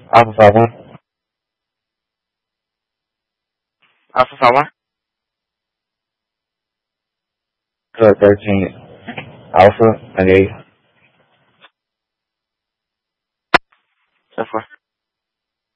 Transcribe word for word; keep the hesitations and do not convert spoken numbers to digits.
Alpha five one. Alpha five one. Good thirteen. Alpha ninety eight. So far.